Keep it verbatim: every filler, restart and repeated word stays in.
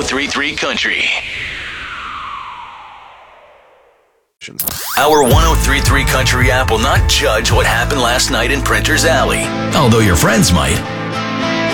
three three Country. Our one oh three three Country app will not judge what happened last night in Printer's Alley, although your friends might.